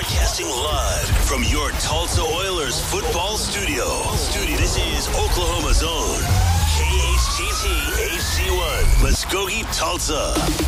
Broadcasting live from your Tulsa Oilers football studio. This is Oklahoma's own KHTT HD1. Muskogee, Tulsa.